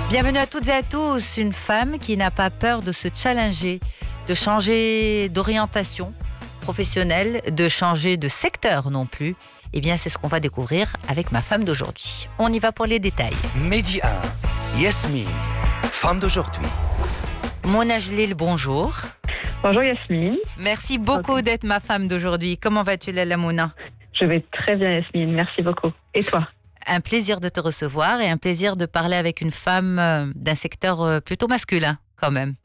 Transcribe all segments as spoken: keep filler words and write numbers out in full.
Bienvenue à toutes et à tous. Une femme qui n'a pas peur de se challenger, de changer d'orientation professionnelle, de changer de secteur non plus. Eh bien, c'est ce qu'on va découvrir avec ma femme d'aujourd'hui. On y va pour les détails. Midi un, Yasmine, femme d'aujourd'hui. Mona Jalil, bonjour. Bonjour Yasmine. Merci beaucoup okay. d'être ma femme d'aujourd'hui. Comment vas-tu, Lala Mouna? Je vais très bien Yasmine, merci beaucoup. Et toi? Un plaisir de te recevoir et un plaisir de parler avec une femme d'un secteur plutôt masculin quand même.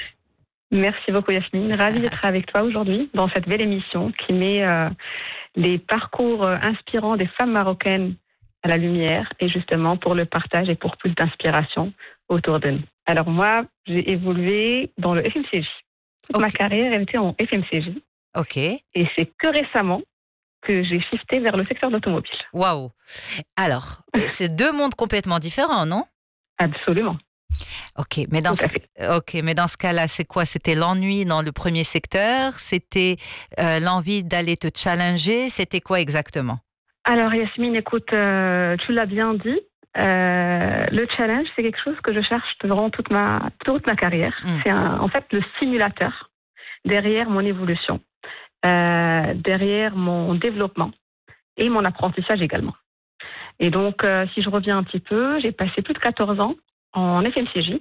Merci beaucoup Yasmine, ravie d'être avec toi aujourd'hui dans cette belle émission qui met euh, les parcours inspirants des femmes marocaines à la lumière et justement pour le partage et pour plus d'inspiration autour de nous. Alors moi, j'ai évolué dans le F M C J. Toute okay. ma carrière elle était en F M C J. Ok. Et c'est que récemment que j'ai shifté vers le secteur de l'automobile. Waouh. Alors, c'est deux mondes complètement différents, non? Absolument. Ok, mais dans ce, ok, mais dans ce cas-là, c'est quoi? C'était l'ennui dans le premier secteur? C'était euh, l'envie d'aller te challenger? C'était quoi exactement? Alors Yasmine, écoute, euh, tu l'as bien dit. Euh, le challenge, c'est quelque chose que je cherche durant toute ma toute ma carrière. Mm. C'est un, en fait le stimulateur derrière mon évolution. Euh, derrière mon développement et mon apprentissage également. Et donc, euh, si je reviens un petit peu, j'ai passé plus de quatorze ans en F M C J,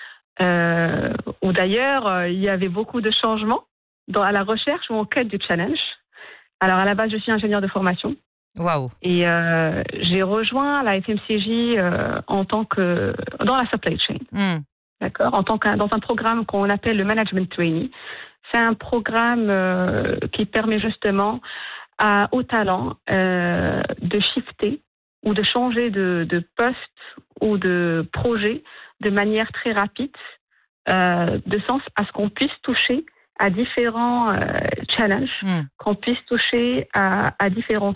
euh, où d'ailleurs, euh, il y avait beaucoup de changements dans, à la recherche ou en quête du challenge. Alors, à la base, je suis ingénieure de formation. Waouh. Et euh, j'ai rejoint la F M C J euh, en tant que... dans la supply chain. Mm. D'accord, en tant que, dans un programme qu'on appelle le Management Trainee. C'est un programme euh, qui permet justement à, aux talents euh, de shifter ou de changer de, de poste ou de projet de manière très rapide, euh, de sens à ce qu'on puisse toucher à différents euh, challenges, mm. qu'on puisse toucher à, à différents